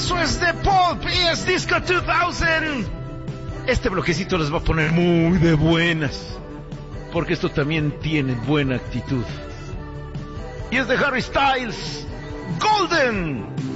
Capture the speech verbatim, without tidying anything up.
Eso es de Pulp y es Disco dos mil. Este bloquecito les va a poner muy de buenas, porque esto también tiene buena actitud. Y es de Harry Styles, Golden.